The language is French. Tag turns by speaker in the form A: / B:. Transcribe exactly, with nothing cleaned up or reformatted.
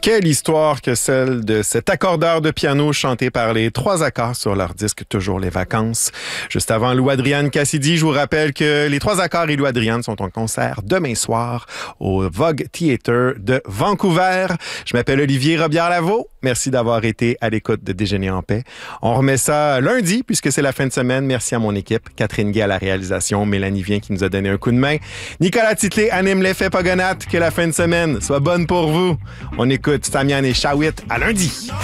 A: Quelle histoire que celle de cet accordeur de piano chanté par les Trois Accords sur leur disque Toujours les vacances. Juste avant Lou Adrian Cassidy, je vous rappelle que les Trois Accords et Lou Adrian sont en concert demain soir au Vogue Theatre de Vancouver. Je m'appelle Olivier Robillard-Lavaux. Merci d'avoir été à l'écoute de Déjeuner en paix. On remet ça lundi puisque c'est la fin de semaine. Merci à mon équipe. Catherine Gay à la réalisation, Mélanie Vien qui nous a donné un coup de main. Nicolas Titlé anime l'effet Pogonat. Que la fin de semaine soit bonne pour vous. On écoute Samian et Shawit à lundi.